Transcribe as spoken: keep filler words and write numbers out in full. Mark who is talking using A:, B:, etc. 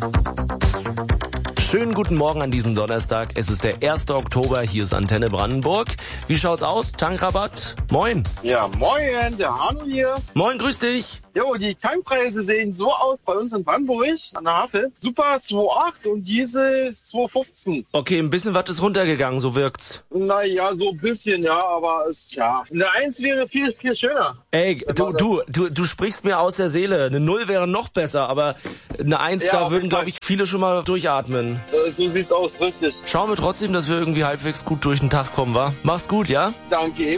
A: Schönen guten Morgen an diesem Donnerstag. Es ist der erste Oktober, hier ist Antenne Brandenburg. Wie schaut's aus? Tankrabatt? Moin.
B: Ja, moin, der Arno hier.
A: Moin, grüß dich.
B: Jo, die Tankpreise sehen so aus bei uns in Brandenburg an der Havel. Super zwei Komma acht und Diesel zwei Komma fünfzehn.
A: Okay, ein bisschen was ist runtergegangen, so wirkt's.
B: Naja, so ein bisschen, ja, aber es, ja. Eine Eins wäre viel, viel schöner.
A: Ey, du, du, du, du sprichst mir aus der Seele. Eine Null wäre noch besser, aber eine Eins,
B: Ja,
A: da
B: auf
A: würden,
B: jeden
A: glaube ich, viele schon mal durchatmen.
B: Äh, So sieht's aus, richtig.
A: Schauen wir trotzdem, dass wir irgendwie halbwegs gut durch den Tag kommen, wa? Mach's gut, ja?
B: Danke.